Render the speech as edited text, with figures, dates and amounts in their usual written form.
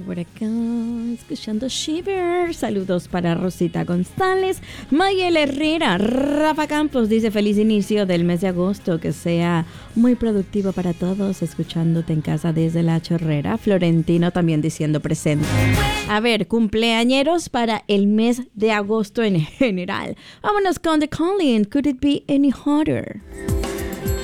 por acá, escuchando Shiver. Saludos para Rosita González, Mayel Herrera, Rafa Campos dice feliz inicio del mes de agosto, que sea muy productivo para todos, escuchándote en casa desde La Chorrera. Florentino también diciendo presente. A ver, cumpleañeros para el mes de agosto en general. Vámonos con The Calling, Could It Be Any Hotter?